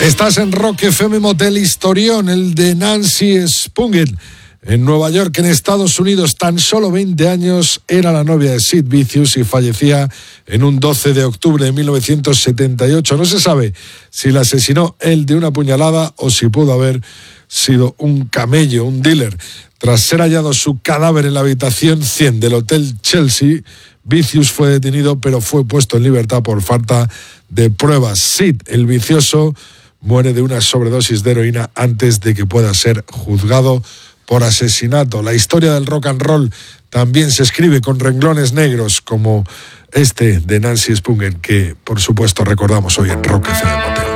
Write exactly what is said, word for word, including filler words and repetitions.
Estás en Rock F M. Motel Historión, el de Nancy Spungen. En Nueva York, en Estados Unidos, tan solo veinte años, era la novia de Sid Vicious y fallecía en un doce de octubre de mil novecientos setenta y ocho. No se sabe si la asesinó él de una puñalada o si pudo haber sido un camello, un dealer. Tras ser hallado su cadáver en la habitación cien del Hotel Chelsea, Vicious fue detenido, pero fue puesto en libertad por falta de pruebas. Sid, el vicioso, muere de una sobredosis de heroína antes de que pueda ser juzgado por asesinato. La historia del rock and roll también se escribe con renglones negros, como este de Nancy Spungen, que por supuesto recordamos hoy en Rock F M.